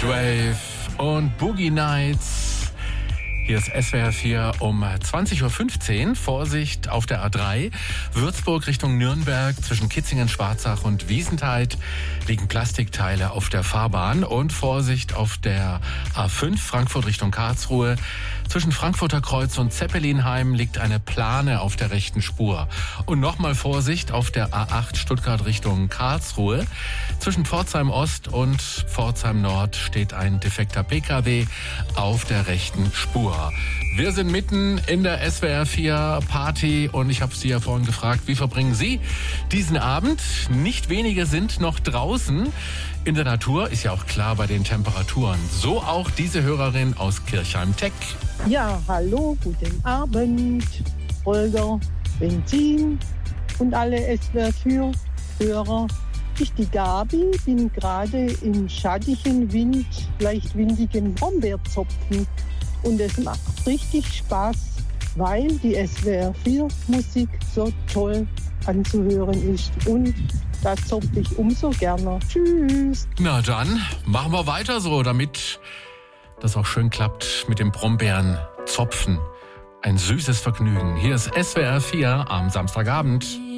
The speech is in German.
Heatwave und Boogie Nights. Hier ist SWR 4 um 20.15 Uhr. Vorsicht auf der A3. Würzburg Richtung Nürnberg. Zwischen Kitzingen, Schwarzach und Wiesentheid liegen Plastikteile auf der Fahrbahn. Und Vorsicht auf der A5 Frankfurt Richtung Karlsruhe. Zwischen Frankfurter Kreuz und Zeppelinheim liegt eine Plane auf der rechten Spur. Und nochmal Vorsicht auf der A8 Stuttgart Richtung Karlsruhe. Zwischen Pforzheim Ost und Pforzheim Nord steht ein defekter PKW auf der rechten Spur. Wir sind mitten in der SWR 4 Party und ich habe Sie ja vorhin gefragt, wie verbringen Sie diesen Abend? Nicht wenige sind noch draußen in der Natur, ist ja auch klar bei den Temperaturen. So auch diese Hörerin aus Kirchheim-Teck. Ja, hallo, guten Abend, Holger, Benzin und alle SWR 4 Hörer. Ich, die Gabi, bin gerade im schattigen leicht windigen Brombeerzopfen. Und es macht richtig Spaß, weil die SWR 4 Musik so toll anzuhören ist. Und da zopfe ich umso gerne. Tschüss. Na dann, machen wir weiter so, damit das auch schön klappt mit dem Brombeeren zopfen. Ein süßes Vergnügen. Hier ist SWR 4 am Samstagabend.